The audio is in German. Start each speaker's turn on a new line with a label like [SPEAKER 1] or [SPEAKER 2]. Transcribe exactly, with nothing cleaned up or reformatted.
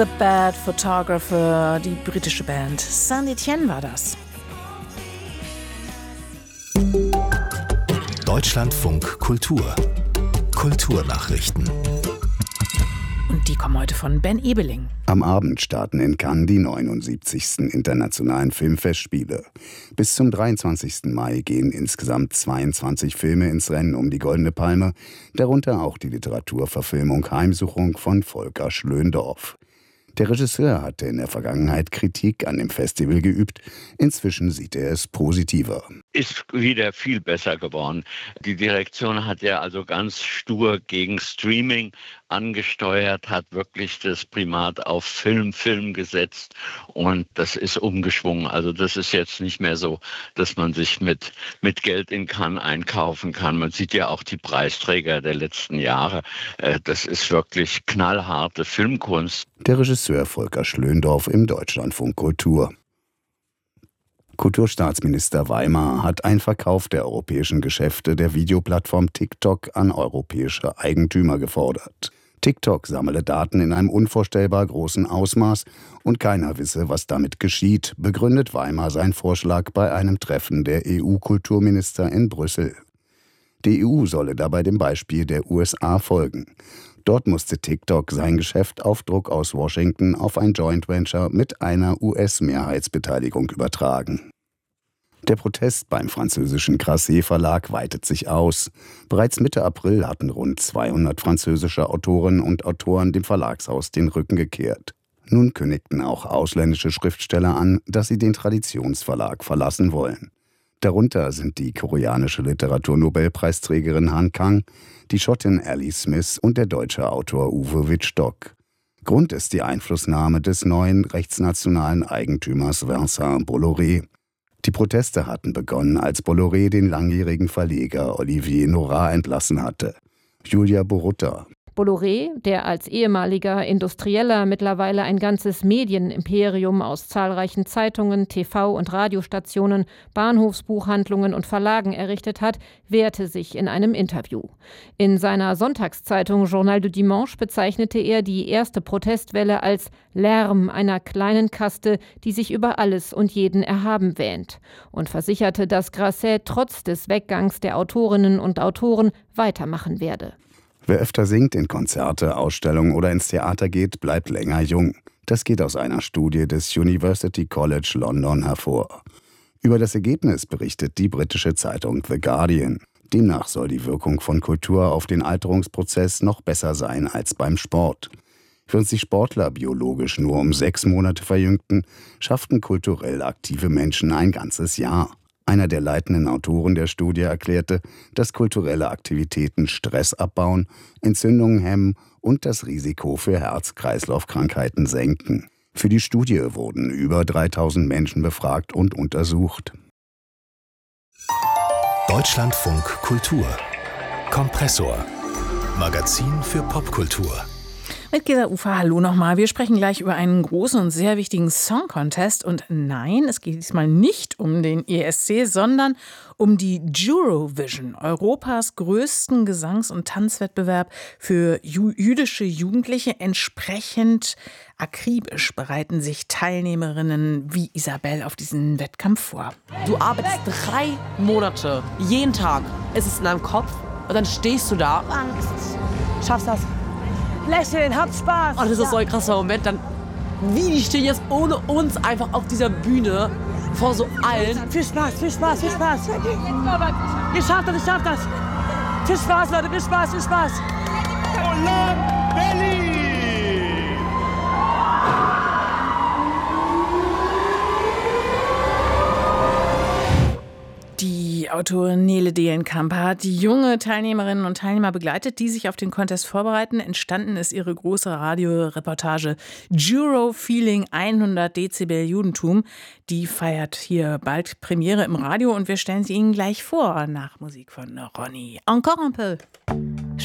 [SPEAKER 1] The Bad Photographer, die britische Band. Saint-Étienne war das.
[SPEAKER 2] Deutschlandfunk Kultur. Kulturnachrichten.
[SPEAKER 1] Und die kommen heute von Ben Ebeling.
[SPEAKER 3] Am Abend starten in Cannes die neunundsiebzigsten Internationalen Filmfestspiele. Bis zum dreiundzwanzigsten Mai gehen insgesamt zweiundzwanzig Filme ins Rennen um die Goldene Palme, darunter auch die Literaturverfilmung Heimsuchung von Volker Schlöndorff. Der Regisseur hatte in der Vergangenheit Kritik an dem Festival geübt. Inzwischen sieht er es positiver.
[SPEAKER 4] Ist wieder viel besser geworden. Die Direktion hat ja also ganz stur gegen Streaming angesteuert, hat wirklich das Primat auf Film, Film gesetzt und das ist umgeschwungen. Also das ist jetzt nicht mehr so, dass man sich mit, mit Geld in Cannes einkaufen kann. Man sieht ja auch die Preisträger der letzten Jahre. Das ist wirklich knallharte Filmkunst.
[SPEAKER 3] Der Regisseur Volker Schlöndorff im Deutschlandfunk Kultur. Kulturstaatsminister Weimer hat einen Verkauf der europäischen Geschäfte der Videoplattform TikTok an europäische Eigentümer gefordert. TikTok sammle Daten in einem unvorstellbar großen Ausmaß und keiner wisse, was damit geschieht, begründet Weimer seinen Vorschlag bei einem Treffen der E U-Kulturminister in Brüssel. Die E U solle dabei dem Beispiel der U S A folgen. Dort musste TikTok sein Geschäft auf Druck aus Washington auf ein Joint Venture mit einer U S-Mehrheitsbeteiligung übertragen. Der Protest beim französischen Grasset Verlag weitet sich aus. Bereits Mitte April hatten rund zweihundert französische Autorinnen und Autoren dem Verlagshaus den Rücken gekehrt. Nun kündigten auch ausländische Schriftsteller an, dass sie den Traditionsverlag verlassen wollen. Darunter sind die koreanische Literaturnobelpreisträgerin Han Kang, die Schottin Ellie Smith und der deutsche Autor Uwe Wittstock. Grund ist die Einflussnahme des neuen rechtsnationalen Eigentümers Vincent Bolloré. Die Proteste hatten begonnen, als Bolloré den langjährigen Verleger Olivier Nora entlassen hatte. Julia Borutta.
[SPEAKER 5] Bolloré, der als ehemaliger Industrieller mittlerweile ein ganzes Medienimperium aus zahlreichen Zeitungen, T V- und Radiostationen, Bahnhofsbuchhandlungen und Verlagen errichtet hat, wehrte sich in einem Interview. In seiner Sonntagszeitung Journal du Dimanche bezeichnete er die erste Protestwelle als Lärm einer kleinen Kaste, die sich über alles und jeden erhaben wähnt, und versicherte, dass Grasset trotz des Weggangs der Autorinnen und Autoren weitermachen werde.
[SPEAKER 3] Wer öfter singt, in Konzerte, Ausstellungen oder ins Theater geht, bleibt länger jung. Das geht aus einer Studie des University College London hervor. Über das Ergebnis berichtet die britische Zeitung The Guardian. Demnach soll die Wirkung von Kultur auf den Alterungsprozess noch besser sein als beim Sport. Während sich Sportler biologisch nur um sechs Monate verjüngten, schafften kulturell aktive Menschen ein ganzes Jahr. Einer der leitenden Autoren der Studie erklärte, dass kulturelle Aktivitäten Stress abbauen, Entzündungen hemmen und das Risiko für Herz-Kreislauf-Krankheiten senken. Für die Studie wurden über dreitausend Menschen befragt und untersucht.
[SPEAKER 2] Deutschlandfunk Kultur. Kompressor. Magazin für Popkultur.
[SPEAKER 1] Mit Gesa Ufer, hallo nochmal. Wir sprechen gleich über einen großen und sehr wichtigen Song Contest. Und nein, es geht diesmal nicht um den E S C, sondern um die Eurovision, Europas größten Gesangs- und Tanzwettbewerb für jü- jüdische Jugendliche. Entsprechend akribisch bereiten sich Teilnehmerinnen wie Isabel auf diesen Wettkampf vor.
[SPEAKER 6] Du arbeitest drei Monate, jeden Tag. Es ist in deinem Kopf und dann stehst du da. Angst. Schaffst das. Lächeln, habt Spaß. Und das ist so ein krasser Moment. Dann, wie die stehen jetzt ohne uns einfach auf dieser Bühne vor so allen. Viel Spaß, viel Spaß, viel Spaß. Ihr schafft das, ihr schafft das. Viel Spaß, Leute, viel Spaß, viel Spaß. Berlin!
[SPEAKER 1] Die Autorin Nele Dehlenkamp hat die junge Teilnehmerinnen und Teilnehmer begleitet, die sich auf den Contest vorbereiten. Entstanden ist ihre große Radioreportage Euro Feeling hundert Dezibel Judentum. Die feiert hier bald Premiere im Radio und wir stellen sie Ihnen gleich vor nach Musik von Ronny. Encore un peu.